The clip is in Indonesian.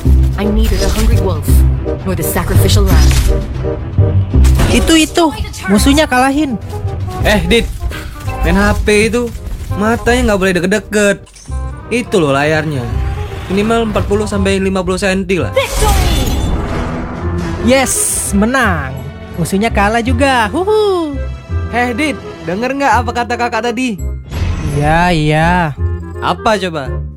I'm neither the hungry wolf nor the sacrificial lamb. Itu, musuhnya kalahin. Dit, main HP itu matanya nggak boleh deket-deket. Itu loh layarnya. Minimal 40 sampai 50 cm lah. Yes, menang. Musuhnya kalah juga. Huhu. Dit, denger nggak apa kata kakak tadi? Iya. Apa coba?